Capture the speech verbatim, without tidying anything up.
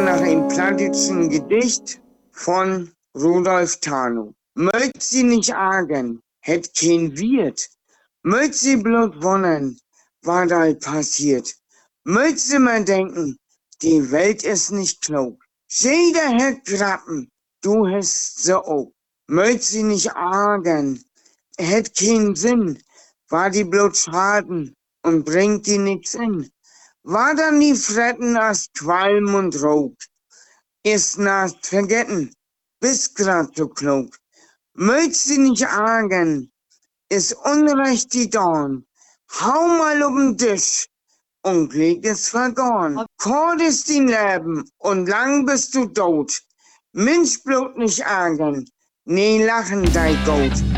nach einem plattdeutschen Gedicht von Rudolf Tarnow. Möcht sie nicht argen, hätt kein Wirt. Möcht sie bloß wundern, was da passiert. Möcht sie mal denken, die Welt ist nicht klug. Jeder hätt Grappen, du hast sie auch. Möcht sie nicht argen, hätt keinen Sinn, war die bloß Schaden und bringt die nix in. War dann die Fretten als Qualm und Rauch, ist nach vergessen, bist grad so klug. Möcht sie nicht argen, ist Unrecht die Dorn, hau mal um den Tisch und Glück ist vergoren. Kort ist dein Leben und lang bist du tot. Mensch bloß nicht argen, nee lachen dein Gott.